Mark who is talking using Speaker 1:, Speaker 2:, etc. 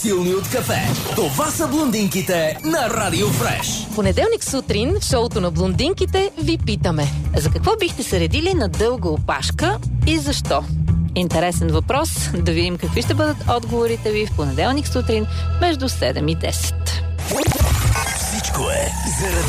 Speaker 1: Силни от кафе. Това са блондинките на Радио Фреш.
Speaker 2: Понеделник сутрин в шоуто на блондинките ви питаме: за какво бихте се редили на дълга опашка и защо? Интересен въпрос. Да видим какви ще бъдат отговорите ви в понеделник сутрин между 7 и 10.
Speaker 1: Всичко е заради